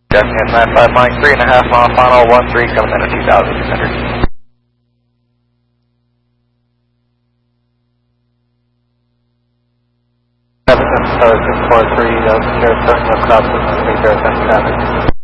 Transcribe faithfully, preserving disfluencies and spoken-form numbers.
Jackson nine five Mike, three and a half mile final, one three coming in at two thousand six hundred. seven four three, uh, secure starting up crossing, secure traffic.